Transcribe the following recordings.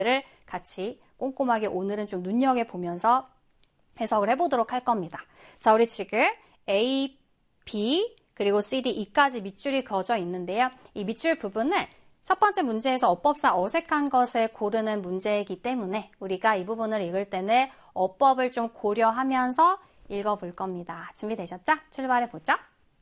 를 같이 꼼꼼하게 오늘은 좀 눈여겨보면서 해석을 해보도록 할 겁니다. 자, 우리 지금 A, B, 그리고 C, D, E까지 밑줄이 그어져 있는데요. 이 밑줄 부분은 첫 번째 문제에서 어법상 어색한 것을 고르는 문제이기 때문에 우리가 이 부분을 읽을 때는 어법을 좀 고려하면서 읽어볼 겁니다. 준비되셨죠? 출발해보죠.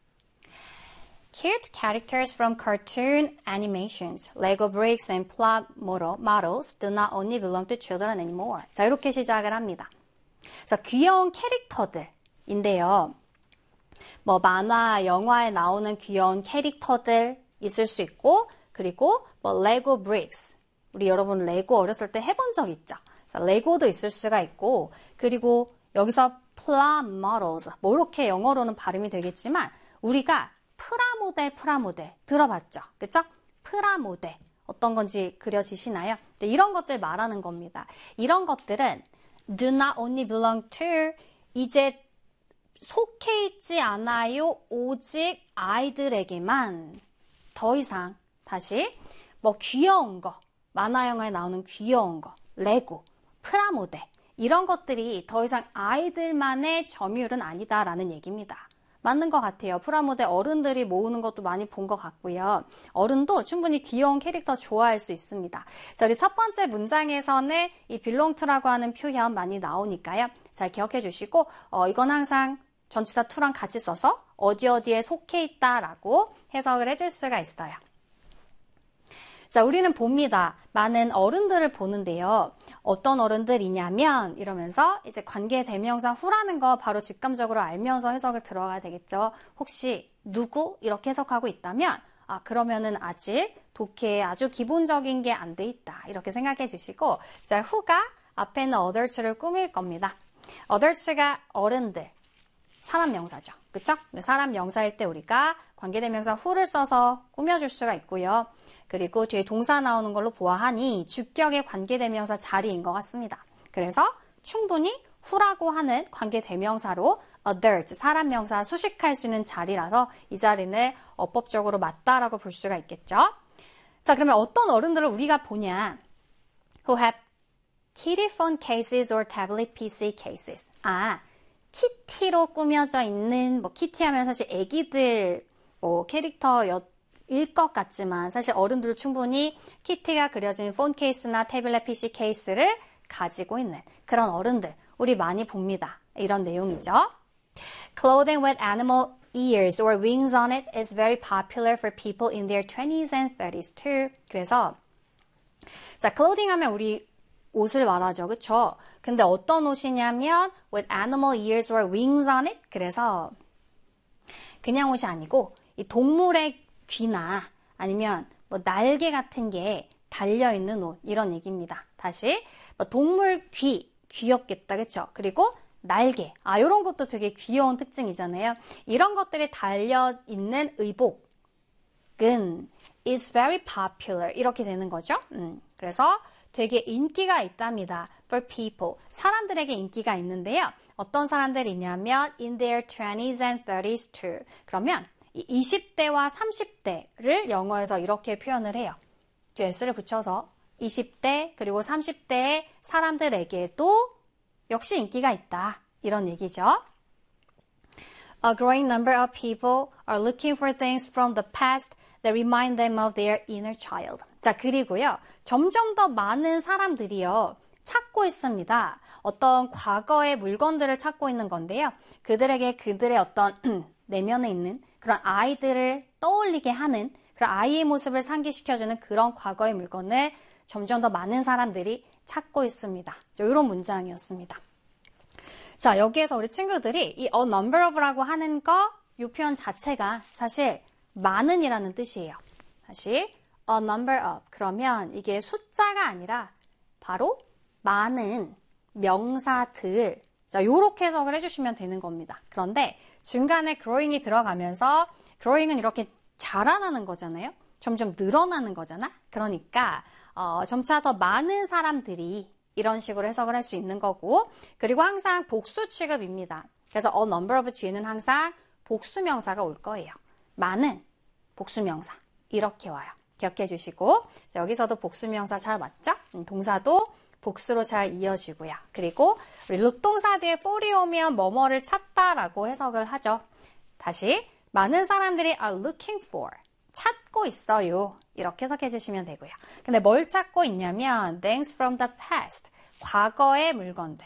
Cute characters from cartoon animations, Lego bricks and plot models do not only belong to children anymore. 자, 이렇게 시작을 합니다. 자, 귀여운 캐릭터들인데요. 뭐 만화, 영화에 나오는 귀여운 캐릭터들 있을 수 있고, 그리고 뭐 레고 브릭스. 우리 여러분 레고 어렸을 때 해본 적 있죠? 자, 레고도 있을 수가 있고, 그리고 여기서 plot models. 뭐 이렇게 영어로는 발음이 되겠지만 우리가 프라모델 들어봤죠? 그쵸? 프라모델. 어떤 건지 그려지시나요? 네, 이런 것들 말하는 겁니다. 이런 것들은 do not only belong to 이제 속해 있지 않아요. 오직 아이들에게만 더 이상 다시 뭐 귀여운 거, 만화 영화에 나오는 귀여운 거, 레고, 프라모델 이런 것들이 더 이상 아이들만의 점유율은 아니다라는 얘기입니다. 맞는 것 같아요. 프라모델 어른들이 모으는 것도 많이 본 것 같고요. 어른도 충분히 귀여운 캐릭터 좋아할 수 있습니다. 자, 우리 첫 번째 문장에서는 이 belong to라고 하는 표현 많이 나오니까요. 잘 기억해 주시고 이건 항상 전치사 to랑 같이 써서 어디에 속해 있다라고 해석을 해줄 수가 있어요. 자, 우리는 봅니다. 많은 어른들을 보는데요. 어떤 어른들이냐면 이러면서 이제 관계대명사 후라는 거 바로 직감적으로 알면서 해석을 들어가야 되겠죠. 혹시 누구? 이렇게 해석하고 있다면 그러면은 아직 독해에 아주 기본적인 게 안 돼 있다. 이렇게 생각해 주시고 자, 후가 앞에는 others를 꾸밀 겁니다. others가 어른들, 사람 명사죠. 그쵸? 사람 명사일 때 우리가 관계대명사 후를 써서 꾸며줄 수가 있고요. 그리고 뒤에 동사 나오는 걸로 보아하니 주격의 관계대명사 자리인 것 같습니다. 그래서 충분히 후라고 하는 관계대명사로 others, 사람 명사 수식할 수 있는 자리라서 이 자리는 어법적으로 맞다라고 볼 수가 있겠죠. 자, 그러면 어떤 어른들을 우리가 보냐? Who have kitty phone cases or tablet PC cases. 키티로 꾸며져 있는, 뭐 키티 하면 사실 애기들 캐릭터일 것 같지만 사실 어른들도 충분히 키티가 그려진 폰 케이스나 태블릿 PC 케이스를 가지고 있는 그런 어른들 우리 많이 봅니다. 이런 내용이죠. Clothing with animal ears or wings on it is very popular for people in their 20s and 30s too. 그래서 자, clothing 하면 우리 옷을 말하죠. 그쵸? 근데 어떤 옷이냐면 with animal ears or wings on it. 그래서 그냥 옷이 아니고 이 동물의 귀나 아니면 뭐 날개 같은 게 달려있는 옷 이런 얘기입니다. 다시 뭐 동물 귀 귀엽겠다. 그쵸? 그리고 날개 이런 것도 되게 귀여운 특징이잖아요. 이런 것들이 달려있는 의복은 is very popular 이렇게 되는 거죠. 그래서 되게 인기가 있답니다. For people. 사람들에게 인기가 있는데요. 어떤 사람들이 있냐면 in their 20s and 30s too. 그러면 20대와 30대를 영어에서 이렇게 표현을 해요. 뒤에 s를 붙여서 20대 그리고 30대의 사람들에게도 역시 인기가 있다. 이런 얘기죠. A growing number of people are looking for things from the past that remind them of their inner child. 자, 그리고요. 점점 더 많은 사람들이요. 찾고 있습니다. 어떤 과거의 물건들을 찾고 있는 건데요. 그들에게 그들의 어떤 내면에 있는 그런 아이들을 떠올리게 하는 그런 아이의 모습을 상기시켜주는 그런 과거의 물건을 점점 더 많은 사람들이 찾고 있습니다. 이런 문장이었습니다. 자, 여기에서 우리 친구들이 이 a number of라고 하는 이 표현 자체가 사실 많은이라는 뜻이에요. 다시 a number of. 그러면 이게 숫자가 아니라 바로 많은 명사들. 자, 요렇게 해석을 해주시면 되는 겁니다. 그런데 중간에 growing이 들어가면서 growing은 이렇게 자라나는 거잖아요. 점점 늘어나는 거잖아. 그러니까 점차 더 많은 사람들이 이런 식으로 해석을 할 수 있는 거고 그리고 항상 복수 취급입니다. 그래서 a number of 뒤에는 항상 복수명사가 올 거예요. 많은 복수명사 이렇게 와요. 기억해 주시고 자, 여기서도 복수명사 잘 맞죠? 동사도 복수로 잘 이어지고요. 그리고 우리 look 동사 뒤에 for이 오면 뭐뭐를 찾다라고 해석을 하죠. 다시 많은 사람들이 are looking for 찾고 있어요. 이렇게 해석해 주시면 되고요. 근데 뭘 찾고 있냐면 things from the past 과거의 물건들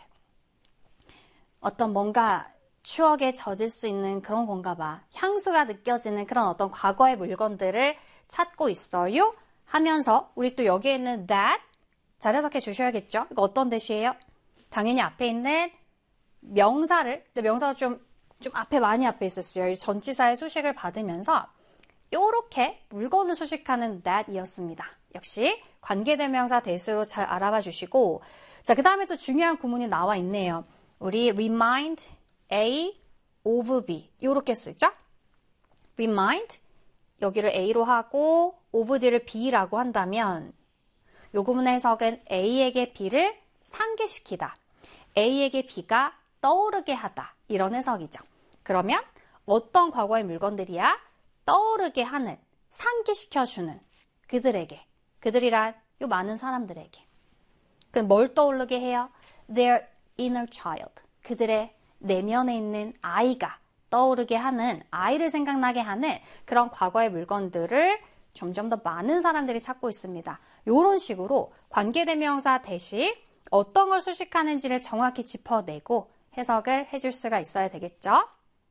어떤 뭔가 추억에 젖을 수 있는 그런 건가 봐. 향수가 느껴지는 그런 어떤 과거의 물건들을 찾고 있어요. 하면서 우리 또 여기에 있는 that 잘 해석해 주셔야겠죠? 이거 어떤 대시예요? 당연히 앞에 있는 명사를, 근데 명사가 좀 앞에 많이 앞에 있었어요. 이 전치사의 수식을 받으면서 요렇게 물건을 수식하는 that이었습니다. 역시 관계대명사 that으로 잘 알아봐 주시고 자, 그 다음에 또 중요한 구문이 나와 있네요. 우리 remind A of B 요렇게 쓰죠? remind 여기를 A로 하고 of D를 B라고 한다면 요 구문의 해석은 A에게 B를 상기시키다. A에게 B가 떠오르게 하다. 이런 해석이죠. 그러면 어떤 과거의 물건들이야? 떠오르게 하는, 상기시켜주는 그들에게. 그들이란 요 많은 사람들에게. 그럼 뭘 떠오르게 해요? Their inner child. 그들의 내면에 있는 아이가 떠오르게 하는, 아이를 생각나게 하는 그런 과거의 물건들을 점점 더 많은 사람들이 찾고 있습니다. 이런 식으로 관계대명사 대시 어떤 걸 수식하는지를 정확히 짚어내고 해석을 해줄 수가 있어야 되겠죠.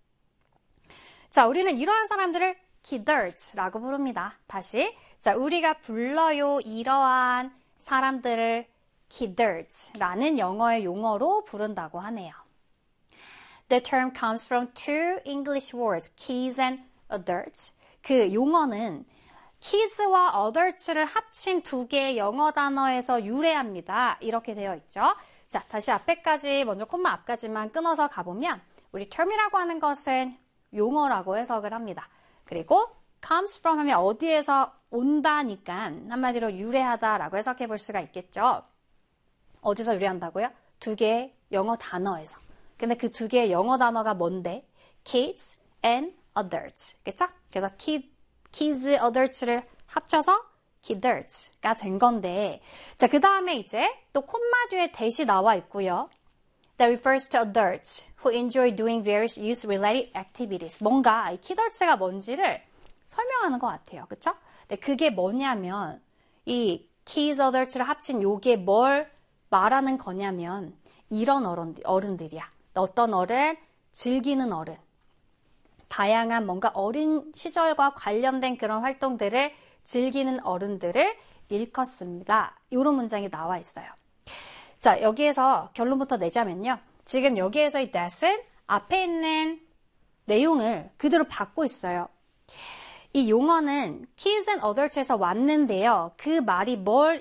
자, 우리는 이러한 사람들을 kidderts라고 부릅니다. 다시, 자, 우리가 불러요 이러한 사람들을 kidderts라는 영어의 용어로 부른다고 하네요. The term comes from two English words, kids and adults. 그 용어는 kids와 adults를 합친 두 개의 영어 단어에서 유래합니다. 이렇게 되어 있죠. 자, 다시 앞에까지, 먼저 콤마 앞까지만 끊어서 가보면 우리 term이라고 하는 것은 용어라고 해석을 합니다. 그리고 comes from 하면 어디에서 온다니까 한마디로 유래하다라고 해석해 볼 수가 있겠죠. 어디서 유래한다고요? 두 개의 영어 단어에서. 근데 그 두 개의 영어 단어가 뭔데? kids and adults. 그쵸? 그래서 kids, adults를 합쳐서 kidderts가 된 건데 자, 그 다음에 이제 또 콤마 뒤에 that이 나와 있고요. That refers to adults who enjoy doing various youth-related activities. 뭔가 이 kidderts가 뭔지를 설명하는 것 같아요. 그쵸? 근데 그게 뭐냐면 이 kids, adults를 합친 요게 뭘 말하는 거냐면 이런 어른들이야. 어떤 어른? 즐기는 어른. 다양한 뭔가 어린 시절과 관련된 그런 활동들을 즐기는 어른들을 일컫습니다. 이런 문장이 나와 있어요. 자, 여기에서 결론부터 내자면요. 지금 여기에서 이 that은 앞에 있는 내용을 그대로 받고 있어요. 이 용어는 kids and adults에서 왔는데요. 그 말이 뭘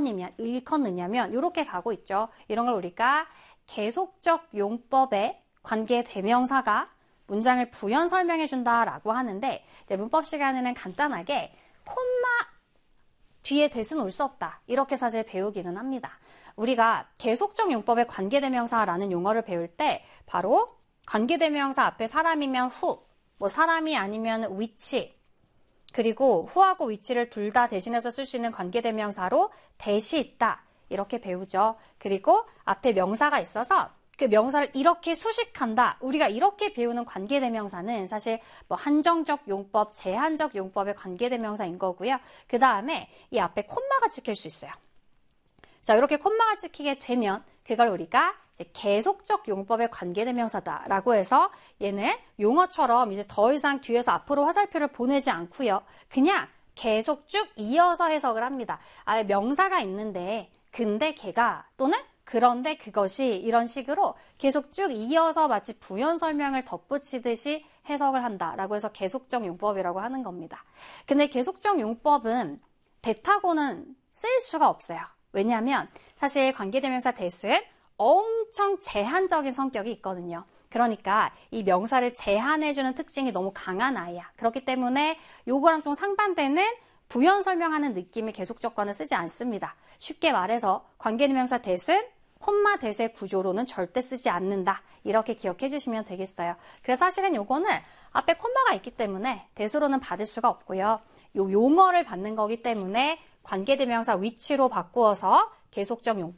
일컫느냐면 이렇게 가고 있죠. 이런 걸 우리가 계속적 용법의 관계 대명사가 문장을 부연 설명해 준다라고 하는데 이제 문법 시간에는 간단하게 콤마 뒤에 that은 올 수 없다. 이렇게 사실 배우기는 합니다. 우리가 계속적 용법의 관계대명사라는 용어를 배울 때 바로 관계대명사 앞에 사람이면 who, 뭐 사람이 아니면 which, 그리고 who하고 which를 둘 다 대신해서 쓸 수 있는 관계대명사로 that이 있다. 이렇게 배우죠. 그리고 앞에 명사가 있어서 그 명사를 이렇게 수식한다. 우리가 이렇게 배우는 관계대명사는 사실 뭐 한정적 용법, 제한적 용법의 관계대명사인 거고요. 그 다음에 이 앞에 콤마가 찍힐 수 있어요. 자, 이렇게 콤마가 찍히게 되면 그걸 우리가 이제 계속적 용법의 관계대명사다라고 해서 얘는 용어처럼 이제 더 이상 뒤에서 앞으로 화살표를 보내지 않고요. 그냥 계속 쭉 이어서 해석을 합니다. 아예 명사가 있는데 근데 걔가 또는 그런데 그것이 이런 식으로 계속 쭉 이어서 마치 부연 설명을 덧붙이듯이 해석을 한다라고 해서 계속적 용법이라고 하는 겁니다. 근데 계속적 용법은 that하고는 쓸 수가 없어요. 왜냐하면 사실 관계대명사 that은 엄청 제한적인 성격이 있거든요. 그러니까 이 명사를 제한해주는 특징이 너무 강한 아이야. 그렇기 때문에 요거랑 좀 상반되는 부연 설명하는 느낌의 계속적과는 쓰지 않습니다. 쉽게 말해서 관계대명사 that은 콤마 that의 구조로는 절대 쓰지 않는다. 이렇게 기억해 주시면 되겠어요. 그래서 사실은 요거는 앞에 콤마가 있기 때문에 that으로는 받을 수가 없고요. 요 용어를 받는 거기 때문에 관계대명사 위치로 바꾸어서 계속적 용법